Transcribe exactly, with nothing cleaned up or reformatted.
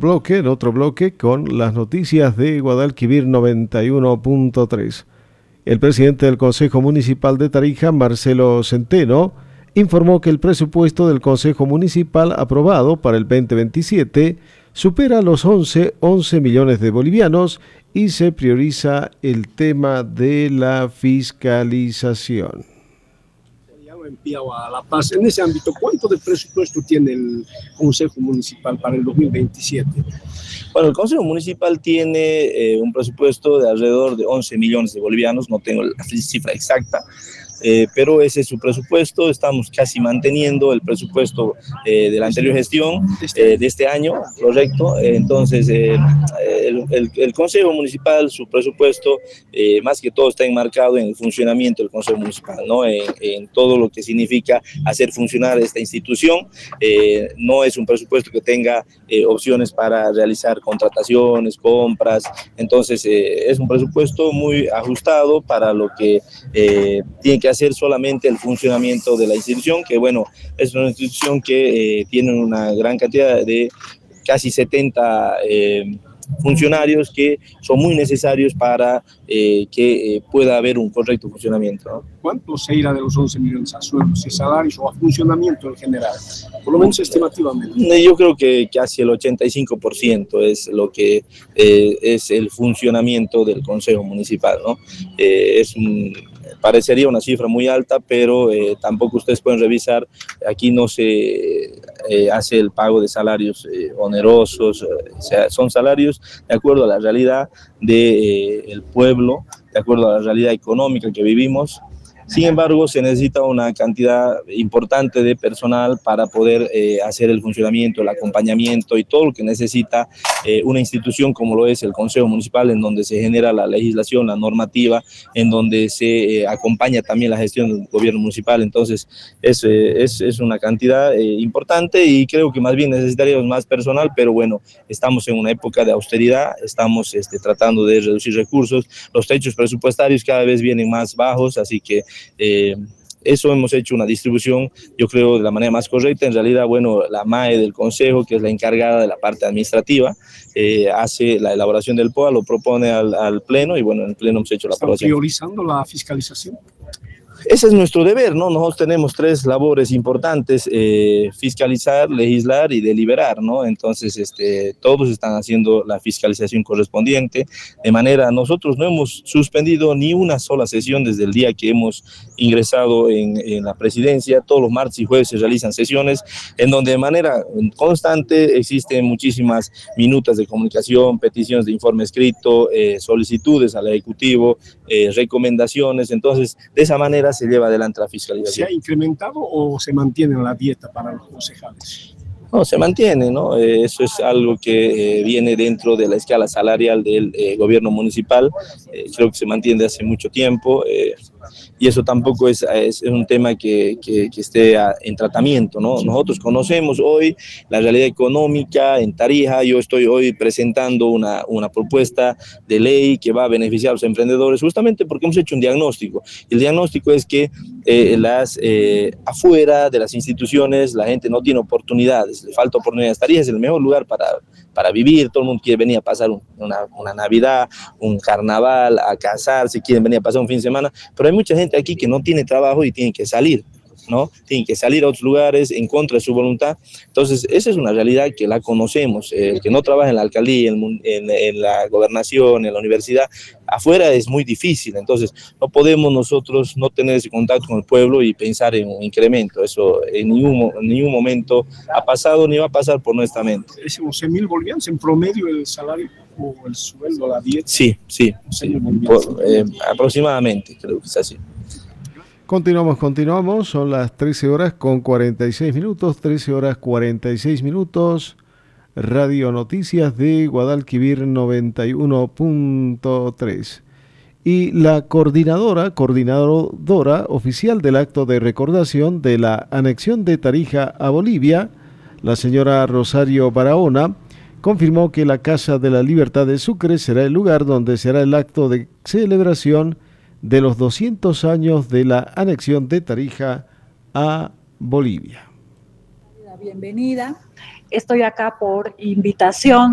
bloque, en otro bloque, con las noticias de Guadalquivir noventa y uno punto tres. El presidente del Consejo Municipal de Tarija, Marcelo Centeno, informó que el presupuesto del Consejo Municipal aprobado para el veinte veintisiete supera los once millones de bolivianos y se prioriza el tema de la fiscalización. Ya lo he enviado a La Paz. En ese ámbito, ¿cuánto de presupuesto tiene el Consejo Municipal para el dos mil veintisiete? Bueno, el Consejo Municipal tiene eh, un presupuesto de alrededor de once millones de bolivianos, no tengo la cifra exacta, eh, pero ese es su presupuesto. Estamos casi manteniendo el presupuesto eh, de la anterior gestión, eh, de este año, correcto. Entonces, eh, el, el, el Consejo Municipal, su presupuesto, eh, más que todo está enmarcado en el funcionamiento del Consejo Municipal, ¿no? en, en todo lo que significa hacer funcionar esta institución. Eh, no es un presupuesto que tenga eh, opciones para realizar contrataciones, compras. Entonces, eh, es un presupuesto muy ajustado para lo que eh, tiene que hacer solamente el funcionamiento de la institución, que bueno, es una institución que eh, tiene una gran cantidad de casi setenta eh, funcionarios que son muy necesarios para eh, que eh, pueda haber un correcto funcionamiento, ¿no? ¿Cuánto se irá de los once millones a sueldos y salarios o a funcionamiento en general? Por lo menos estimativamente. Yo creo que casi el ochenta y cinco por ciento es lo que eh, es el funcionamiento del Consejo Municipal, ¿no? Eh, es un, parecería una cifra muy alta, pero eh, tampoco ustedes pueden revisar, aquí no se eh, hace el pago de salarios eh, onerosos, eh, o sea, son salarios de acuerdo a la realidad del de, eh, pueblo, de acuerdo a la realidad económica que vivimos. Sin embargo, se necesita una cantidad importante de personal para poder eh, hacer el funcionamiento, el acompañamiento y todo lo que necesita eh, una institución como lo es el Consejo Municipal, en donde se genera la legislación, la normativa, en donde se eh, acompaña también la gestión del gobierno municipal. Entonces, es, eh, es, es una cantidad eh, importante y creo que más bien necesitaríamos más personal, pero bueno, estamos en una época de austeridad, estamos este, tratando de reducir recursos, los techos presupuestarios cada vez vienen más bajos, así que Eh, eso hemos hecho una distribución, yo creo, de la manera más correcta. En realidad, bueno, la M A E del Consejo, que es la encargada de la parte administrativa, eh, hace la elaboración del P O A, lo propone al, al Pleno y bueno, en el Pleno hemos hecho la aprobación. ¿Están priorizando la fiscalización? Ese es nuestro deber, ¿no? Nosotros tenemos tres labores importantes, eh, fiscalizar, legislar y deliberar, ¿no? Entonces, este, todos están haciendo la fiscalización correspondiente, de manera, nosotros no hemos suspendido ni una sola sesión desde el día que hemos ingresado en, en la presidencia. Todos los martes y jueves se realizan sesiones, en donde de manera constante existen muchísimas minutas de comunicación, peticiones de informe escrito, eh, solicitudes al Ejecutivo, eh, recomendaciones. Entonces, de esa manera se lleva adelante la fiscalización. ¿Se ha incrementado o se mantiene la dieta para los concejales? No, se mantiene, ¿no? Eh, eso es algo que eh, viene dentro de la escala salarial del eh, gobierno municipal. Eh, creo que se mantiene desde hace mucho tiempo eh, y eso tampoco es, es, es un tema que, que, que esté a, en tratamiento, ¿no? Nosotros conocemos hoy la realidad económica en Tarija. Yo estoy hoy presentando una, una propuesta de ley que va a beneficiar a los emprendedores justamente porque hemos hecho un diagnóstico. El diagnóstico es que eh, las, eh, afuera de las instituciones la gente no tiene oportunidades, le falta oportunidades. Tarija es el mejor lugar para, para vivir, todo el mundo quiere venir a pasar un, una, una Navidad, un carnaval, a casarse, quieren venir a pasar un fin de semana, pero hay mucha gente aquí que no tiene trabajo y tienen que salir, ¿no? Tienen que salir a otros lugares en contra de su voluntad. Entonces, esa es una realidad que la conocemos. El que no trabaja en la alcaldía, en, en, en la gobernación, en la universidad, afuera es muy difícil. Entonces, no podemos nosotros no tener ese contacto con el pueblo y pensar en un incremento. Eso en ningún, en ningún momento ha pasado ni va a pasar por nuestra mente. ¿Es once mil bolivianos en promedio el salario o el sueldo, la dieta? Sí, sí, sí. Por, eh, aproximadamente, creo que es así. Continuamos, continuamos, son las trece horas con cuarenta y seis minutos, trece horas cuarenta y seis minutos, Radio Noticias de Guadalquivir noventa y uno punto tres. Y la coordinadora, coordinadora oficial del acto de recordación de la anexión de Tarija a Bolivia, la señora Rosario Barahona, confirmó que la Casa de la Libertad de Sucre será el lugar donde será el acto de celebración de los doscientos años de la anexión de Tarija a Bolivia. Bienvenida. Estoy acá por invitación